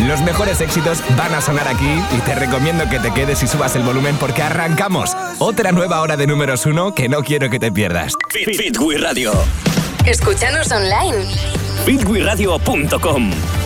Los mejores éxitos van a sonar aquí y te recomiendo que te quedes y subas el volumen porque arrancamos. Otra nueva hora de números 1 que no quiero que te pierdas. Fit Radio. Escúchanos online. fitwiradio.com